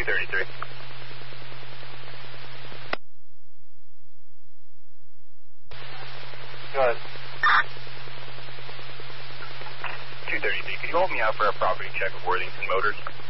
233. Go ahead. 233, could you hold me out for a property check of Worthington Motors?